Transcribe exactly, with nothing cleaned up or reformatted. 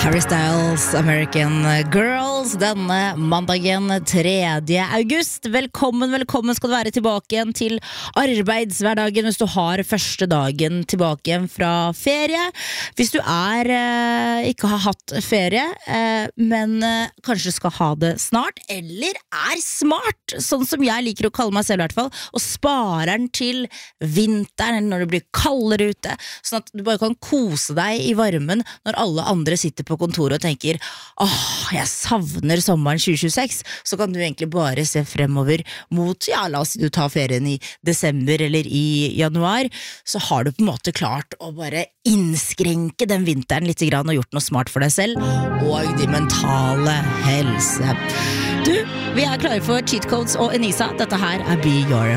Harry Styles, American Girls, denne mandagen tredje august. Velkommen, velkommen skal du være tilbake igjen til arbeidshverdagen hvis du har første dagen tilbake igjen fra ferie. Hvis du er, eh, ikke har hatt ferie, eh, men eh, kanskje skal ha det snart, eller er smart, sånn som jeg liker å kalle meg selv i hvert fall, og sparer den til vinteren når det blir kaldere ute, sånn at du bare kan kose deg i varmen når alle andre sitter på kontoret og tenker åh, jeg savner sommeren tjue tjueseks, så kan du egentlig bare se fremover mot, ja, la oss si du tar ferien i desember eller i januar, så har du på en måte klart å bare innskrenke den vinteren litt grann og gjort noe smart for deg selv og de mentale helse. Du, vi er klare for Cheat Codes og Enisa. Dette her er Be Your